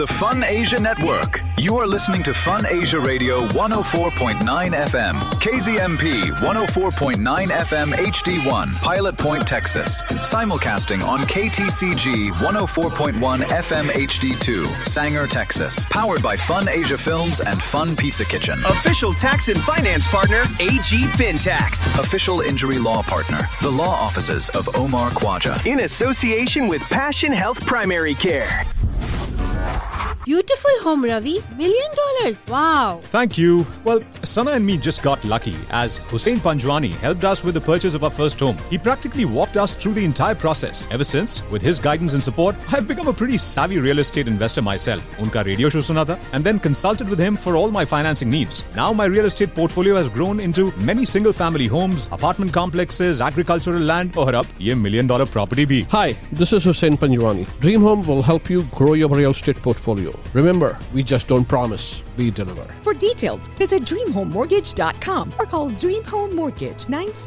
The Fun Asia Network. You are listening to Fun Asia Radio 104.9 FM, KZMP 104.9 FM HD1, Pilot Point, Texas. Simulcasting on KTCG 104.1 FM HD2, Sanger, Texas. Powered by Fun Asia Films and Fun Pizza Kitchen. Official tax and finance partner, AG FinTax. Official injury law partner, the law offices of Omar Khwaja. In association with Passion Health Primary Care. Beautiful home, Ravi. $1 million. Wow. Thank you. Well, Sana and me just got lucky as Hussein Panjwani helped us with the purchase of our first home. He practically walked us through the entire process. Ever since, with his guidance and support, I've become a pretty savvy real estate investor myself. Unka radio show suna tha, and then consulted with him for all my financing needs. Now my real estate portfolio has grown into many single-family homes, apartment complexes, agricultural land, और अब ये $1 million property भी. Hi, this is Hussein Panjwani. Dream Home will help you grow your real estate portfolio. Remember, we just don't promise, we deliver. For details, visit DreamHomeMortgage.com or call Dream Home Mortgage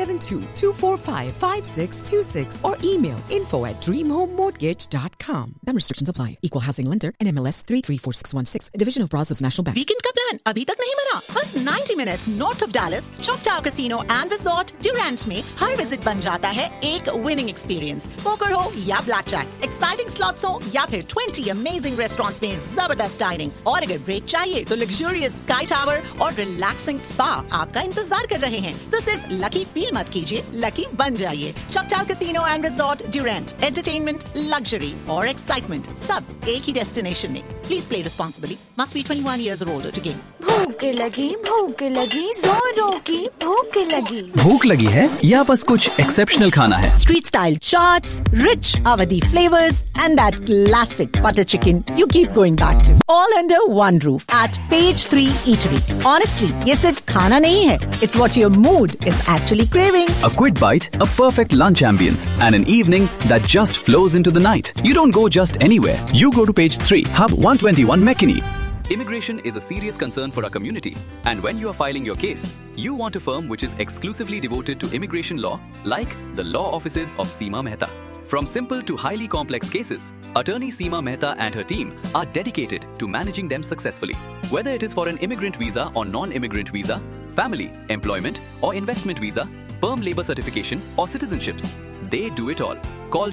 972-245-5626 or email info@DreamHomeMortgage.com. Some restrictions apply. Equal housing lender, NMLS 334616, Division of Brazos National Bank. Weekend का plan अभी तक नहीं बना? बस 90 minutes north of Dallas, Choctaw Casino and Resort, Durant में हर visit बन जाता है एक विनिंग एक्सपीरियंस. पोकर हो या ब्लैक जैक, एक्साइटिंग स्लॉट्स हो या फिर 20 अमेजिंग रेस्टोरेंट्स में जबरदस्त डाइनिंग. और अगर ब्रेक चाहिए तो लग्जूरियस स्काई टावर और रिलैक्सिंग स्पा आपका इंतजार कर रहे हैं. तो सिर्फ लकी फील मत कीजिए, लकी बन जाइए. Choctaw Casino and Resort, Durant. Entertainment, luxury और excitement सब एक ही डेस्टिनेशन में. Please play responsibly. Must be 21 years or older to game. भूख लगी जोरों की भूख लगी. भूख लगी है या बस कुछ एक्सेप्शनल खाना है? Street style chaats, rich Awadhi flavors and that classic butter chicken you keep going back to. All under one roof at Page 3 Eatery. Honestly, ये सिर्फ खाना नहीं है. It's what your mood is actually craving. A quick bite, a perfect lunch ambience, and an evening that just flows into the night. You don't go just anywhere. You go to Page 3, Hub 121 McKinney. Immigration is a serious concern for our community, and when you are filing your case, you want a firm which is exclusively devoted to immigration law, like the law offices of Seema Mehta. From simple to highly complex cases, attorney Seema Mehta and her team are dedicated to managing them successfully. Whether it is for an immigrant visa or non-immigrant visa, family, employment or investment visa, perm labor certification or citizenships, they do it all. Call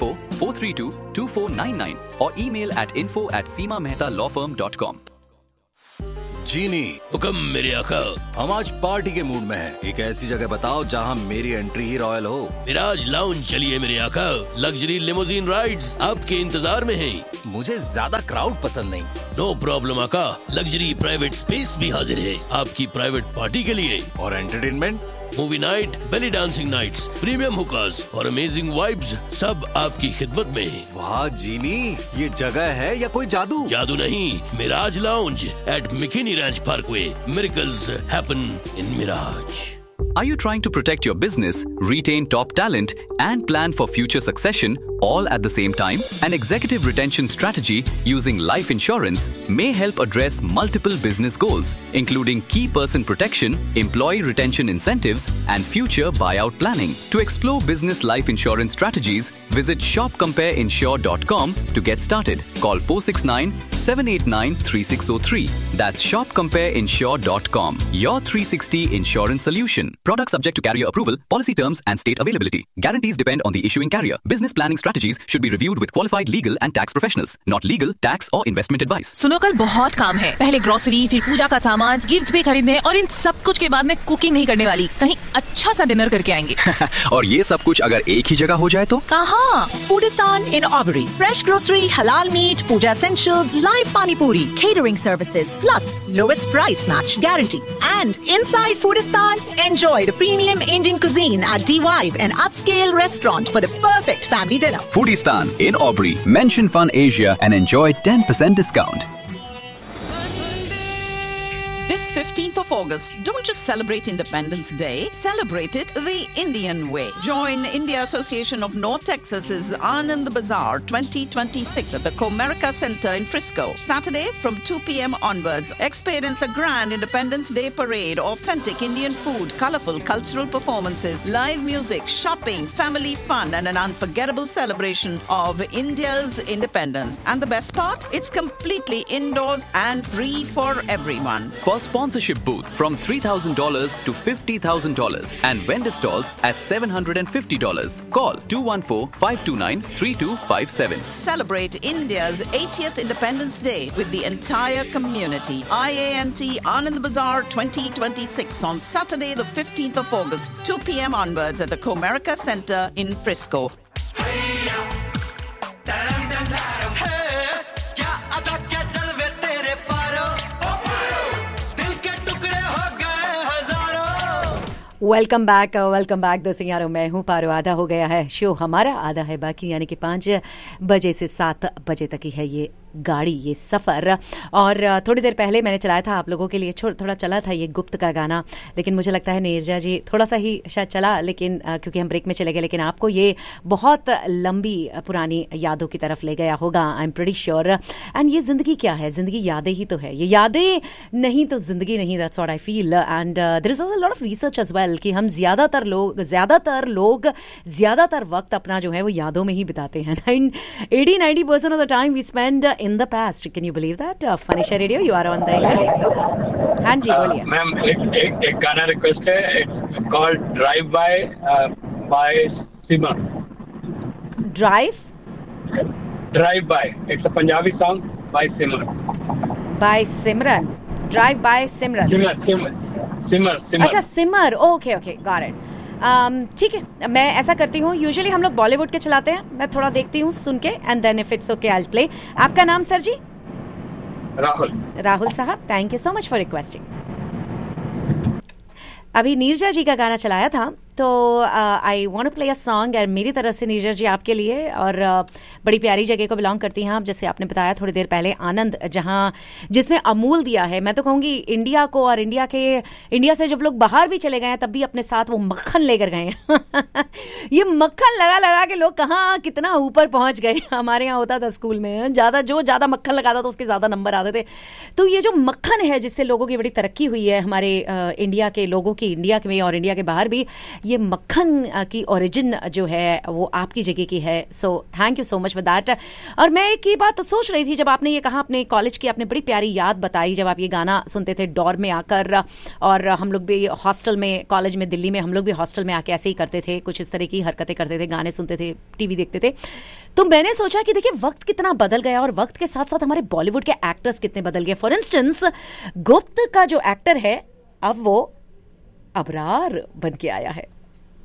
214-432-2499 or email at info@seemamehtalaw.com. जीनी हुक्म मेरे आका. हम आज party के mood में हैं. एक ऐसी जगह बताओ जहां मेरी एंट्री ही रॉयल हो. मिराज लाउंज चलिए मेरे आका. लग्जरी लिमोजीन राइड्स आपके इंतजार में हैं. मुझे ज्यादा क्राउड पसंद नहीं. नो प्रॉब्लम आका. लग्जरी प्राइवेट स्पेस भी हाजिर है आपकी प्राइवेट पार्टी के लिए. और entertainment, movie night, belly dancing nights, premium हुकास और अमेजिंग वाइब्स सब आपकी खिदमत में. वाह जीनी, ये जगह है या कोई जादू? जादू नहीं, Miraj lounge eight मिकिनी ranch Parkway. Miracles happen in Miraj. Are you trying to protect your business, retain top talent, and plan for future succession all at the same time? An executive retention strategy using life insurance may help address multiple business goals, including key person protection, employee retention incentives, and future buyout planning. To explore business life insurance strategies, visit shopcompareinsure.com to get started. Call 469-789-3603. That's shopcompareinsure.com. Your 360 insurance solution. Products subject to carrier approval, policy terms and state availability. Guarantees depend on the issuing carrier. Business planning strategies should be reviewed with qualified legal and tax professionals. Not legal, tax or investment advice. सुनो, कल बहुत काम है. पहले grocery, फिर पूजा का सामान, gifts भी खरीदने और इन सब कुछ के बाद मैं कुकिंग नहीं करने वाली. कहीं अच्छा सा डिनर करके आएंगे. और ये सब कुछ अगर एक ही जगह हो जाए तो? कहाँ? Foodistan in Aubrey. Fresh grocery, halal meat, puja essentials, live pani puri, catering services, plus lowest price match guarantee. And inside Foodistan, enjoy the premium Indian cuisine at D-Vibe, an upscale restaurant for the perfect family dinner. Foodistan in Aubrey. Mention Fun Asia and enjoy 10% discount. This 15th of August. Don't just celebrate Independence Day, celebrate it the Indian way. Join India Association of North Texas's Anand Bazaar 2026 at the Comerica Center in Frisco. Saturday from 2 p.m. onwards. Experience a grand Independence Day parade, authentic Indian food, colorful cultural performances, live music, shopping, family fun, and an unforgettable celebration of India's independence. And the best part? It's completely indoors and free for everyone. For sponsorship booth from $3,000 to $50,000 and vendor stalls at $750. Call 214-529-3257. Celebrate India's 80th Independence Day with the entire community. IANT Anand Bazaar 2026 on Saturday the 15th of August, 2 p.m. onwards at the Comerica Center in Frisco. Welcome back दोस्तों यारो, मैं हूँ पारो। आधा हो गया है show हमारा, आधा है बाकी, यानी कि 5 बजे से 7 बजे तक ही है ये गाड़ी, ये सफ़र। और थोड़ी देर पहले मैंने चलाया था आप लोगों के लिए, थोड़ा चला था ये गुप्त का गाना, लेकिन मुझे लगता है नीरजा जी थोड़ा सा ही शायद चला, लेकिन क्योंकि हम ब्रेक में चले गए, लेकिन आपको ये बहुत लंबी पुरानी यादों की तरफ ले गया होगा, I am pretty sure. And ये ज़िंदगी क्या है? ज़िंदगी यादें ही तो है, ये यादें नहीं तो ज़िंदगी नहीं, that's what I feel. And there is a lot of research as well कि हम ज़्यादातर लोग ज़्यादातर वक्त अपना जो है वो यादों में ही बिताते हैं। 80-90% of the time we spend in the past. Can you believe that? Fun Asia Radio, you are on the air. हाँ जी, बोलिए। मैम एक गाना रिक्वेस्ट है, it's called Drive by Simran. Drive by. It's a Punjabi song by Simran. By Simran. Drive by Simran. Simar. अच्छा, सिमर। Okay, got it. ठीक है, मैं ऐसा करती हूँ, यूजुअली हम लोग बॉलीवुड के चलाते हैं, मैं थोड़ा देखती हूँ सुन के, and then if it's okay I will play. आपका नाम सर जी? राहुल साहब, thank you so much for requesting. अभी नीरजा जी का गाना चलाया था, तो I want to play a song, और मेरी तरफ से नीरजा जी आपके लिए, और बड़ी प्यारी जगह को बिलोंग करती हैं आप, जैसे आपने बताया थोड़ी देर पहले, आनंद, जहां जिसने अमूल दिया है, मैं तो कहूँगी इंडिया को, और इंडिया से जब लोग बाहर भी चले गए हैं तब भी अपने साथ वो मक्खन लेकर गए हैं। ये मक्खन लगा के लोग कहाँ कितना ऊपर पहुंच गए। हमारे यहाँ होता था स्कूल में, ज़्यादा मक्खन लगाता था उसके ज़्यादा नंबर आते थे। तो ये जो मक्खन है जिससे लोगों की बड़ी तरक्की हुई है, हमारे इंडिया के लोगों की, इंडिया में और इंडिया के बाहर भी, ये मक्खन की ओरिजिन जो है वो आपकी जगह की है। So thank you so much for that. और मैं एक ही बात सोच रही थी, जब आपने ये कहा अपने कॉलेज की, आपने बड़ी प्यारी याद बताई, जब आप ये गाना सुनते थे डॉर में आकर, और हम लोग भी हॉस्टल में, कॉलेज में, दिल्ली में, हम लोग भी हॉस्टल में आके ऐसे ही करते थे, कुछ इस तरह की हरकतें करते थे, गाने सुनते थे, टीवी देखते थे। तो मैंने सोचा कि देखिए वक्त कितना बदल गया, और वक्त के साथ साथ हमारे बॉलीवुड के एक्टर्स कितने बदल गए। फॉर इंस्टेंस, गुप्त का जो एक्टर है, अब वो अबरार बन के आया है।